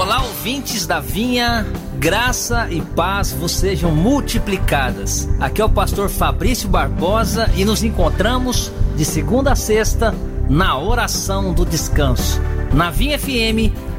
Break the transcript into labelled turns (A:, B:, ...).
A: Olá, ouvintes da Vinha, graça e paz vos sejam multiplicadas. Aqui é o pastor Fabrício Barbosa e nos encontramos de segunda a sexta na oração do descanso, na Vinha FM